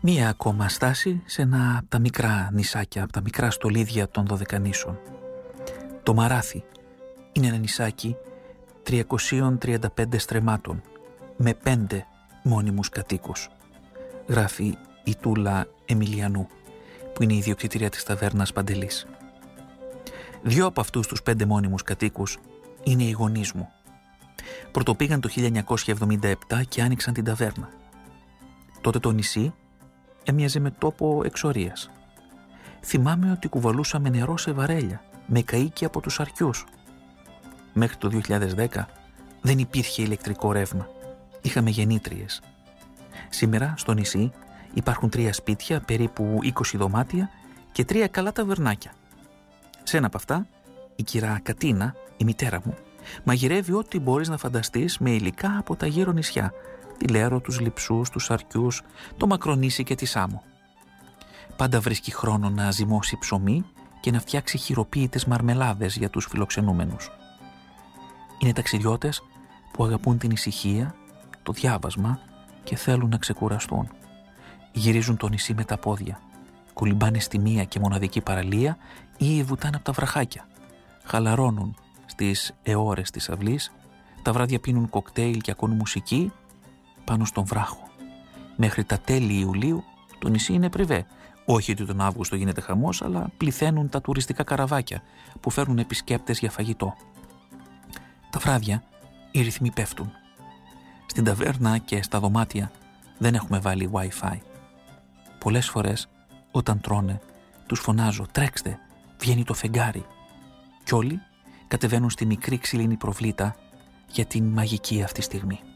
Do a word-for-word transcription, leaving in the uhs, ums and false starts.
Μία ακόμα στάση σε ένα από τα μικρά νησάκια, από τα μικρά στολίδια των Δωδεκανήσων. Το Μαράθι είναι ένα νησάκι τριακοσίων τριάντα πέντε στρεμμάτων με πέντε μόνιμους κατοίκους. Γράφει η Τούλα Εμιλιανού, που είναι η ιδιοκτήτρια της ταβέρνας Παντελής. Δύο από αυτούς τους πέντε μόνιμους κατοίκους είναι οι γονείς μου. Πρωτοπήγαν το χίλια εννιακόσια εβδομήντα επτά και άνοιξαν την ταβέρνα. Τότε το νησί έμοιαζε με τόπο εξορίας. Θυμάμαι ότι κουβαλούσαμε νερό σε βαρέλια, με καΐκι από τους αρκιούς. Μέχρι το δύο χιλιάδες δέκα δεν υπήρχε ηλεκτρικό ρεύμα. Είχαμε γεννήτριες. Σήμερα στο νησί υπάρχουν τρία σπίτια, περίπου είκοσι δωμάτια και τρία καλά ταβερνάκια. Σε ένα από αυτά, η κυρά Κατίνα, η μητέρα μου, μαγειρεύει ό,τι μπορείς να φανταστείς με υλικά από τα γύρω νησιά. Τη Λέρο, τους Λειψούς, τους Αρκιούς, το Μακρονήσι και τη Σάμο. Πάντα βρίσκει χρόνο να ζυμώσει ψωμί και να φτιάξει χειροποίητες μαρμελάδες για τους φιλοξενούμενους. Είναι ταξιδιώτες που αγαπούν την ησυχία, το διάβασμα και θέλουν να ξεκουραστούν. Γυρίζουν το νησί με τα πόδια, κολυμπάνε στη μία και μοναδική παραλία ή βουτάνε από τα βραχάκια. Χαλαρώνουν στις αιώρες της αυλής, τα βράδια πίνουν κοκτέιλ και ακούν μουσική πάνω στον βράχο. Μέχρι τα τέλη Ιουλίου το νησί είναι πριβέ. Όχι ότι τον Αύγουστο γίνεται χαμός, αλλά πληθαίνουν τα τουριστικά καραβάκια που φέρνουν επισκέπτες για φαγητό. Τα βράδια οι ρυθμοί πέφτουν. Στην ταβέρνα και στα δωμάτια δεν έχουμε βάλει Wi-Fi. Πολλές φορές όταν τρώνε τους φωνάζω «Τρέξτε, βγαίνει το φεγγάρι». Κι όλοι κατεβαίνουν στη μικρή ξύλινη προβλήτα για την μαγική αυτή στιγμή.